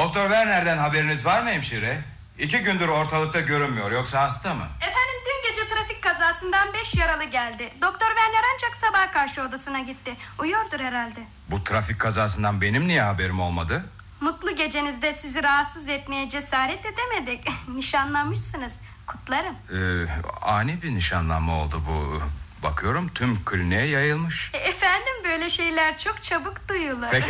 Doktor Werner'den haberiniz var mı hemşire? 2 gündür ortalıkta görünmüyor, yoksa hasta mı? Efendim, dün gece trafik kazasından 5 yaralı geldi. Doktor Werner ancak sabah karşı odasına gitti. Uyuyordur herhalde. Bu trafik kazasından benim niye haberim olmadı? Mutlu gecenizde sizi rahatsız etmeye cesaret edemedik. Nişanlanmışsınız. Kutlarım. Ani bir nişanlanma oldu bu. Bakıyorum tüm kliniğe yayılmış. Efendim, böyle şeyler çok çabuk duyulur. Peki